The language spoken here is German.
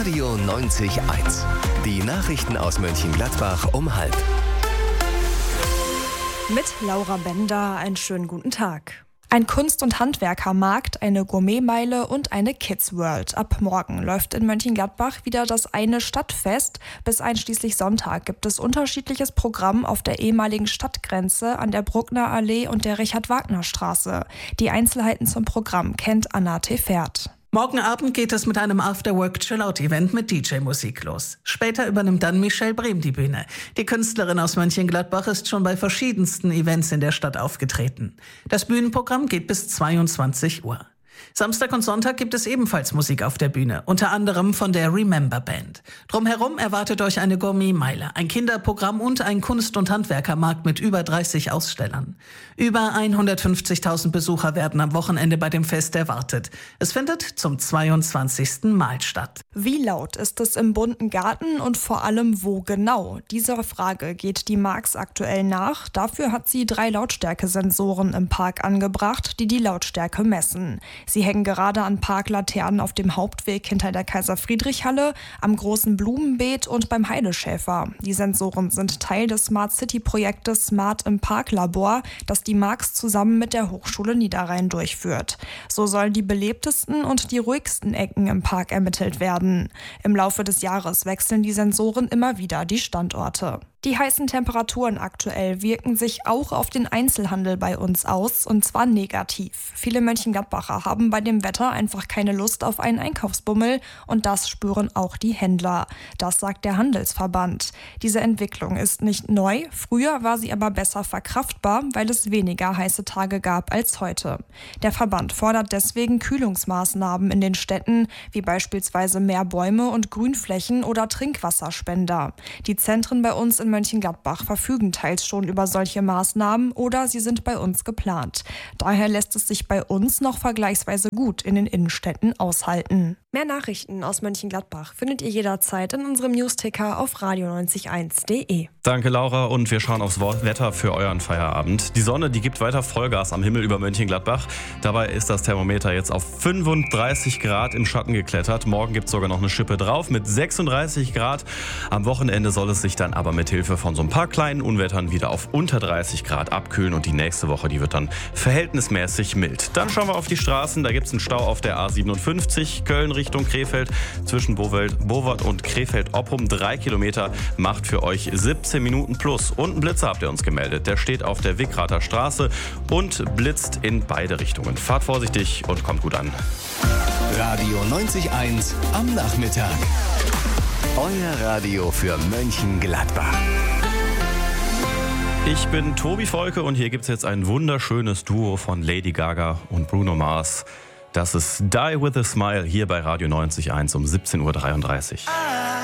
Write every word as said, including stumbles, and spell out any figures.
Radio neunzig Komma eins. Die Nachrichten aus Mönchengladbach um halb. Mit Laura Bender einen schönen guten Tag. Ein Kunst- und Handwerkermarkt, eine Gourmetmeile und eine Kids World. Ab morgen läuft in Mönchengladbach wieder das eine Stadtfest. Bis einschließlich Sonntag gibt es unterschiedliches Programm auf der ehemaligen Stadtgrenze an der Bruckner Allee und der Richard-Wagner-Straße. Die Einzelheiten zum Programm kennt Anna Tefert. Morgen Abend geht es mit einem After-Work-Chill-Out-Event mit D J-Musik los. Später übernimmt dann Michelle Brehm die Bühne. Die Künstlerin aus Mönchengladbach ist schon bei verschiedensten Events in der Stadt aufgetreten. Das Bühnenprogramm geht bis zweiundzwanzig Uhr. Samstag und Sonntag gibt es ebenfalls Musik auf der Bühne, unter anderem von der Remember Band. Drumherum erwartet euch eine Gourmetmeile, ein Kinderprogramm und ein Kunst- und Handwerkermarkt mit über dreißig Ausstellern. Über hundertfünfzigtausend Besucher werden am Wochenende bei dem Fest erwartet. Es findet zum zweiundzwanzigsten Mal statt. Wie laut ist es im bunten Garten und vor allem wo genau? Dieser Frage geht die Marx aktuell nach. Dafür hat sie drei Lautstärkesensoren im Park angebracht, die die Lautstärke messen. Sie hängen gerade an Parklaternen auf dem Hauptweg hinter der Kaiser-Friedrich-Halle, am großen Blumenbeet und beim Heideschäfer. Die Sensoren sind Teil des Smart City-Projektes Smart im Park-Labor, das die Marx zusammen mit der Hochschule Niederrhein durchführt. So sollen die belebtesten und die ruhigsten Ecken im Park ermittelt werden. Im Laufe des Jahres wechseln die Sensoren immer wieder die Standorte. Die heißen Temperaturen aktuell wirken sich auch auf den Einzelhandel bei uns aus, und zwar negativ. Viele Mönchengladbacher haben bei dem Wetter einfach keine Lust auf einen Einkaufsbummel, und das spüren auch die Händler. Das sagt der Handelsverband. Diese Entwicklung ist nicht neu, früher war sie aber besser verkraftbar, weil es weniger heiße Tage gab als heute. Der Verband fordert deswegen Kühlungsmaßnahmen in den Städten, wie beispielsweise mehr Bäume und Grünflächen oder Trinkwasserspender. Die Zentren bei uns in Mönchengladbach verfügen teils schon über solche Maßnahmen oder sie sind bei uns geplant. Daher lässt es sich bei uns noch vergleichsweise gut in den Innenstädten aushalten. Mehr Nachrichten aus Mönchengladbach findet ihr jederzeit in unserem Newsticker auf radio neunzig Komma eins punkt de. Danke, Laura, und wir schauen aufs Wetter für euren Feierabend. Die Sonne, die gibt weiter Vollgas am Himmel über Mönchengladbach. Dabei ist das Thermometer jetzt auf fünfunddreißig Grad im Schatten geklettert. Morgen gibt es sogar noch eine Schippe drauf mit sechsunddreißig Grad. Am Wochenende soll es sich dann aber mit Hilfe von so ein paar kleinen Unwettern wieder auf unter dreißig Grad abkühlen, und die nächste Woche, die wird dann verhältnismäßig mild. Dann schauen wir auf die Straßen. Da gibt es einen Stau auf der A siebenundfünfzig, Köln Richtung Krefeld, zwischen Bowelt, Bowert und Krefeld-Oppum. Drei Kilometer macht für euch siebzehn Minuten plus. Und einen Blitzer habt ihr uns gemeldet. Der steht auf der Wickrater Straße und blitzt in beide Richtungen. Fahrt vorsichtig und kommt gut an. Radio neunzig Komma eins am Nachmittag. Euer Radio für Mönchengladbach. Ich bin Tobi Volke und hier gibt es jetzt ein wunderschönes Duo von Lady Gaga und Bruno Mars. Das ist Die With A Smile hier bei Radio neunzig Komma eins um siebzehn Uhr dreiunddreißig.